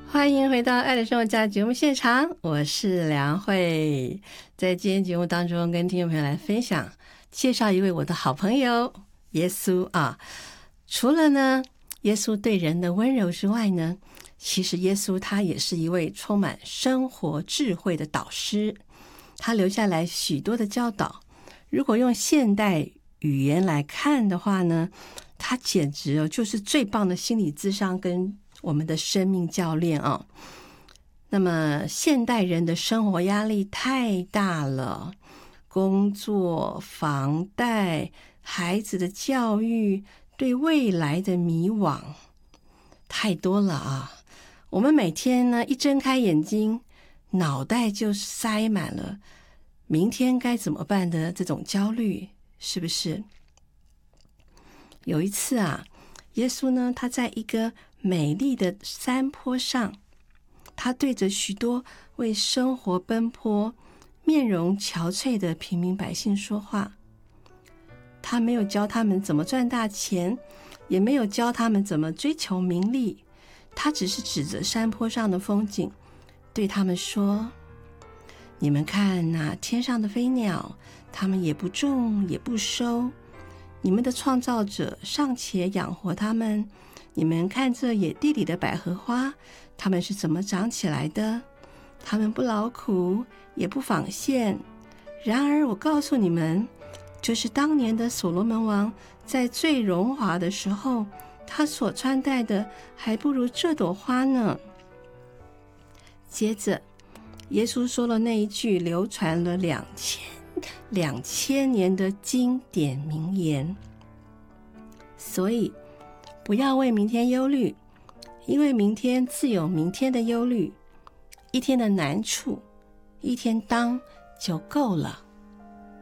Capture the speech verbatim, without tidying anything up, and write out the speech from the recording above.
欢迎回到爱的生活家节目现场，我是梁慧。在今天节目当中跟听众朋友来分享介绍一位我的好朋友耶稣啊。除了呢耶稣对人的温柔之外呢，其实耶稣他也是一位充满生活智慧的导师，他留下来许多的教导。如果用现代语言来看的话呢，他简直就是最棒的心理咨商跟我们的生命教练啊。那么现代人的生活压力太大了，工作、房贷、孩子的教育、对未来的迷惘太多了啊。我们每天呢一睁开眼睛，脑袋就塞满了明天该怎么办的这种焦虑，是不是？有一次啊，耶稣呢他在一个美丽的山坡上，他对着许多为生活奔波、面容憔悴的平民百姓说话。他没有教他们怎么赚大钱，也没有教他们怎么追求名利，他只是指着山坡上的风景，对他们说：你们看那天上的飞鸟，它们也不种也不收，你们的创造者尚且养活它们，你们看这野地里的百合花，它们是怎么长起来的？它们不劳苦，也不纺线。然而我告诉你们，就是当年的所罗门王在最荣华的时候，他所穿戴的还不如这朵花呢。接着耶稣说了那一句流传了两千两千年的经典名言。所以不要为明天忧虑，因为明天自有明天的忧虑，一天的难处一天当就够了。